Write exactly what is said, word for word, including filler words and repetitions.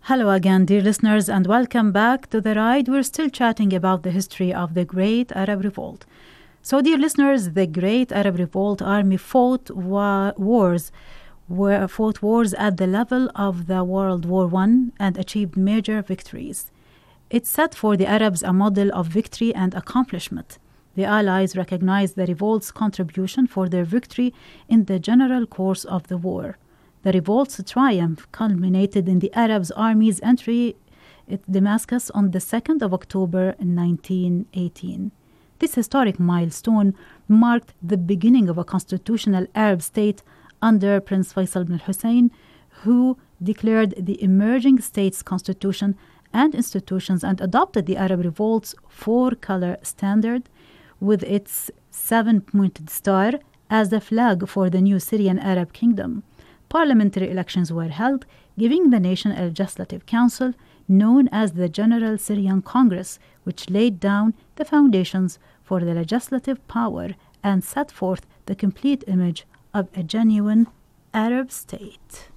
Hello again, dear listeners, and welcome back to The Ride. We're still chatting about the history of the Great Arab Revolt. So, dear listeners, the Great Arab Revolt Army fought wa- wars, were, fought wars at the level of the World War One and achieved major victories. It set for the Arabs a model of victory and accomplishment. The Allies recognized the revolt's contribution for their victory in the general course of the war. The revolt's triumph culminated in the Arabs' army's entry at Damascus on the second of October nineteen eighteen. This historic milestone marked the beginning of a constitutional Arab state under Prince Faisal bin Hussein, who declared the emerging state's constitution and institutions and adopted the Arab revolt's four-color standard with its seven-pointed star as the flag for the new Syrian Arab kingdom. Parliamentary elections were held, giving the nation a legislative council known as the General Syrian Congress, which laid down the foundations for the legislative power and set forth the complete image of a genuine Arab state.